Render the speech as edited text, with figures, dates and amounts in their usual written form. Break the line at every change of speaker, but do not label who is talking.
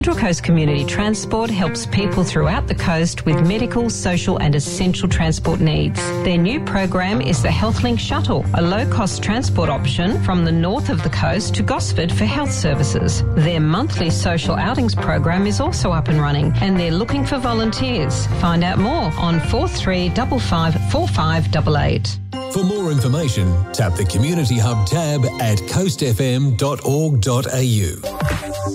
Central Coast Community Transport helps people throughout the coast with medical, social and essential transport needs. Their new program is the HealthLink Shuttle, a low-cost transport option from the north of the coast to Gosford for health services. Their monthly social outings program is also up and running and they're looking for volunteers. Find out more on 43554588.
For more information, tap the Community Hub tab at coastfm.org.au.